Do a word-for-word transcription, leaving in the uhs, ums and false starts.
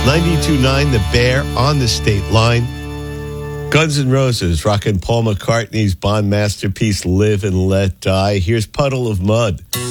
ninety-two point nine The Bear on the State Line. Guns N' Roses rocking Paul McCartney's Bond masterpiece, Live and Let Die. Here's Puddle of Mud.